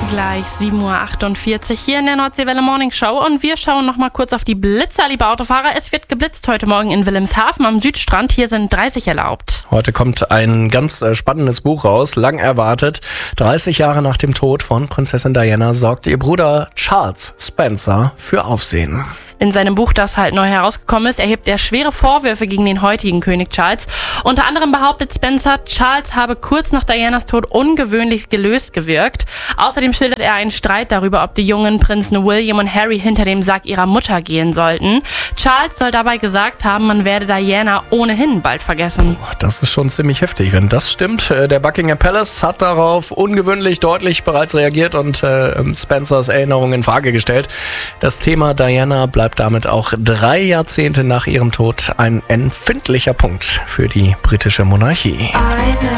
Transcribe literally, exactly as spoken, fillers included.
Gleich sieben Uhr achtundvierzig hier in der Nordseewelle Morning Show und wir schauen noch mal kurz auf die Blitzer, liebe Autofahrer. Es wird geblitzt heute Morgen in Wilhelmshaven am Südstrand. Hier sind dreißig erlaubt. Heute kommt ein ganz äh, spannendes Buch raus, lang erwartet. dreißig Jahre nach dem Tod von Prinzessin Diana sorgt ihr Bruder Charles Spencer für Aufsehen. In seinem Buch, das halt neu herausgekommen ist, erhebt er schwere Vorwürfe gegen den heutigen König Charles. Unter anderem behauptet Spencer, Charles habe kurz nach Dianas Tod ungewöhnlich gelöst gewirkt. Außerdem schildert er einen Streit darüber, ob die jungen Prinzen William und Harry hinter dem Sarg ihrer Mutter gehen sollten. Charles soll dabei gesagt haben, man werde Diana ohnehin bald vergessen. Das ist schon ziemlich heftig, wenn das stimmt. Der Buckingham Palace hat darauf ungewöhnlich deutlich bereits reagiert und äh, Spencers Erinnerungen in Frage gestellt. Das Thema Diana bleibt damit auch drei Jahrzehnte nach ihrem Tod ein empfindlicher Punkt für die britische Monarchie.